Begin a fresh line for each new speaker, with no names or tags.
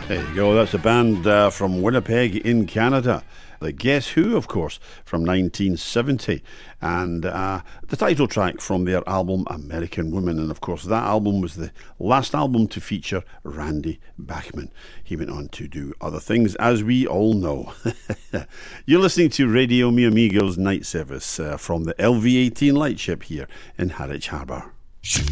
There you go, that's a band from Winnipeg in Canada. The Guess Who, of course, from 1970. And the title track from their album American Woman. And of course, that album was the last album to feature Randy Bachman. He went on to do other things, as we all know. You're listening to Radio Mi Amigo's Night Service from the LV18 Lightship here in Harwich Harbour.